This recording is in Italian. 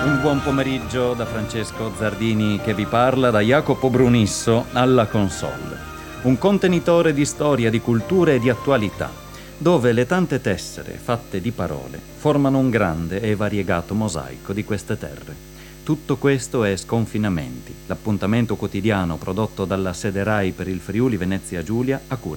Un buon pomeriggio da Francesco Zardini che vi parla, da Jacopo Brunisso alla console. Un contenitore di storia, di cultura e di attualità, dove le tante tessere fatte di parole formano un grande e variegato mosaico di queste terre. Tutto questo è Sconfinamenti, l'appuntamento quotidiano prodotto dalla sede RAI per il Friuli Venezia Giulia a cura